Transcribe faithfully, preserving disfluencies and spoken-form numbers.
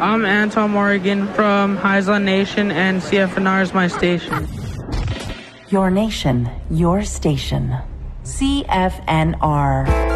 I'm Anton Morgan from Highland Nation, and C F N R is my station. Your nation, your station. C F N R.